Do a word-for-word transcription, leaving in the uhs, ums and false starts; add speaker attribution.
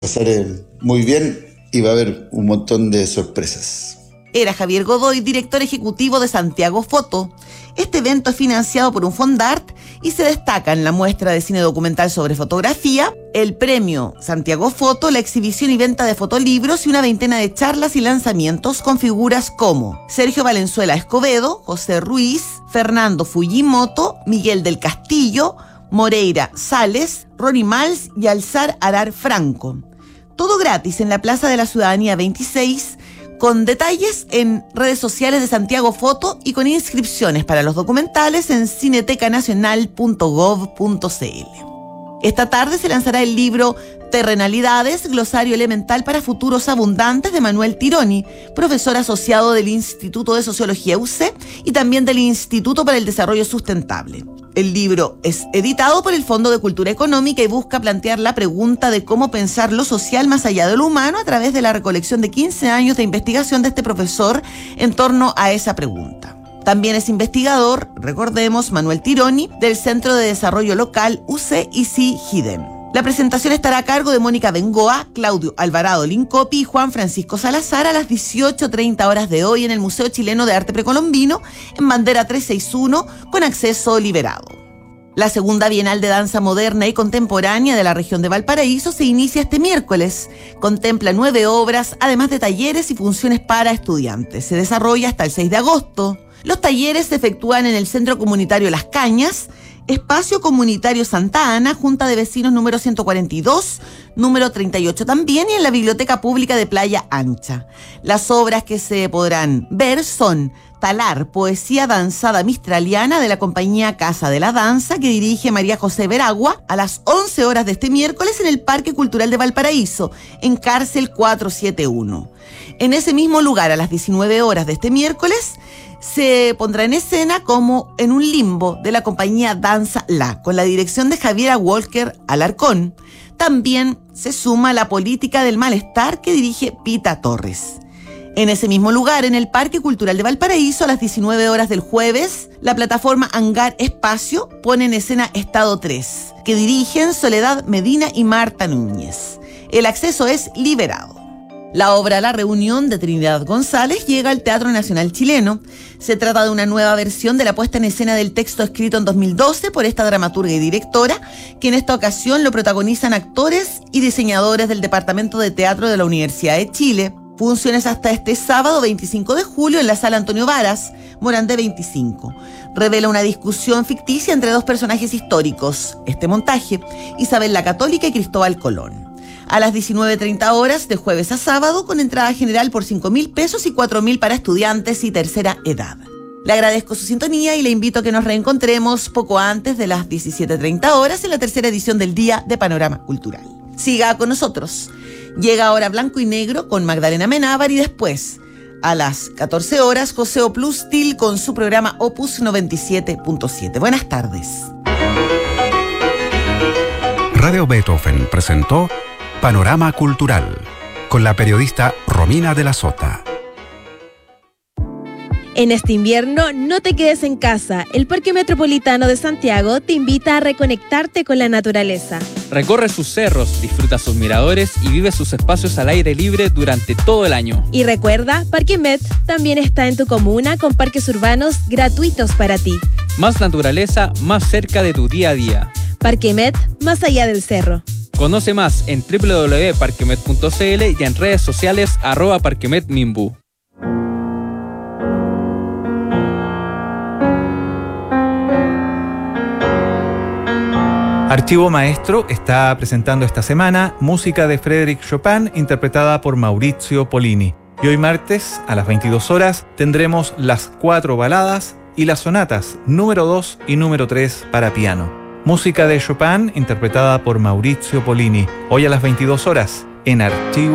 Speaker 1: pasar muy bien y va a haber un montón de sorpresas.
Speaker 2: Era Javier Godoy, director ejecutivo de Santiago Foto. Este evento es financiado por un Fondart y se destaca en la muestra de cine documental sobre fotografía, el premio Santiago Foto, la exhibición y venta de fotolibros y una veintena de charlas y lanzamientos con figuras como Sergio Valenzuela Escobedo, José Ruiz, Fernando Fujimoto, Miguel del Castillo, Moreira Sales, Ronnie Mals y Alzar Arar Franco. Todo gratis en la Plaza de la Ciudadanía veintiséis, con detalles en redes sociales de Santiago Foto y con inscripciones para los documentales en cineteca nacional punto gov punto cl. Esta tarde se lanzará el libro Terrenalidades, glosario elemental para futuros abundantes de Manuel Tironi, profesor asociado del Instituto de Sociología U C y también del Instituto para el Desarrollo Sustentable. El libro es editado por el Fondo de Cultura Económica y busca plantear la pregunta de cómo pensar lo social más allá de lo humano a través de la recolección de quince años de investigación de este profesor en torno a esa pregunta. También es investigador, recordemos, Manuel Tironi, del Centro de Desarrollo Local U C I C I Hidden. La presentación estará a cargo de Mónica Bengoa, Claudio Alvarado Lincopi y Juan Francisco Salazar a las dieciocho treinta horas de hoy en el Museo Chileno de Arte Precolombino, en Bandera trescientos sesenta y uno, con acceso liberado. La segunda Bienal de Danza Moderna y Contemporánea de la región de Valparaíso se inicia este miércoles. Contempla nueve obras, además de talleres y funciones para estudiantes. Se desarrolla hasta el seis de agosto. Los talleres se efectúan en el Centro Comunitario Las Cañas, Espacio Comunitario Santa Ana, Junta de Vecinos número ciento cuarenta y dos, número treinta y ocho también, y en la Biblioteca Pública de Playa Ancha. Las obras que se podrán ver son Talar, poesía danzada mistraliana de la compañía Casa de la Danza, que dirige María José Veragua, a las once horas de este miércoles en el Parque Cultural de Valparaíso, en Cárcel cuatrocientos setenta y uno. En ese mismo lugar, a las diecinueve horas de este miércoles, se pondrá en escena como En un limbo de la compañía Danza La, con la dirección de Javiera Walker Alarcón. También se suma La política del malestar, que dirige Pita Torres. En ese mismo lugar, en el Parque Cultural de Valparaíso, a las diecinueve horas del jueves, la plataforma Hangar Espacio pone en escena Estado tres, que dirigen Soledad Medina y Marta Núñez. El acceso es liberado. La obra La Reunión de Trinidad González llega al Teatro Nacional Chileno. Se trata de una nueva versión de la puesta en escena del texto escrito en dos mil doce por esta dramaturga y directora, que en esta ocasión lo protagonizan actores y diseñadores del Departamento de Teatro de la Universidad de Chile. Funciones hasta este sábado veinticinco de julio en la Sala Antonio Varas, Morandé veinticinco. Revela una discusión ficticia entre dos personajes históricos. Este montaje, Isabel la Católica y Cristóbal Colón. A las diecinueve treinta horas, de jueves a sábado, con entrada general por cinco mil pesos y cuatro mil para estudiantes y tercera edad. Le agradezco su sintonía y le invito a que nos reencontremos poco antes de las diecisiete treinta horas en la tercera edición del Día de Panorama Cultural. Siga con nosotros. Llega ahora Blanco y Negro con Magdalena Menábar y después, a las catorce horas, José Oplustil con su programa Opus noventa y siete punto siete. Buenas tardes.
Speaker 3: Radio Beethoven presentó Panorama Cultural, con la periodista Romina de la Sota.
Speaker 4: En este invierno, no te quedes en casa. El Parque Metropolitano de Santiago te invita a reconectarte con la naturaleza.
Speaker 5: Recorre sus cerros, disfruta sus miradores y vive sus espacios al aire libre durante todo el año.
Speaker 4: Y recuerda, Parque Met también está en tu comuna con parques urbanos gratuitos para ti.
Speaker 5: Más naturaleza, más cerca de tu día a día.
Speaker 4: Parque Met, más allá del cerro.
Speaker 5: Conoce más en doble u doble u doble u punto parquemet punto cl y en redes sociales arroba parquemetmimbu.
Speaker 6: Archivo Maestro está presentando esta semana música de Frédéric Chopin interpretada por Maurizio Pollini. Y hoy martes, a las veintidós horas, tendremos las cuatro baladas y las sonatas número dos y número tres para piano. Música de Chopin interpretada por Maurizio Pollini. Hoy a las veintidós horas en Archivo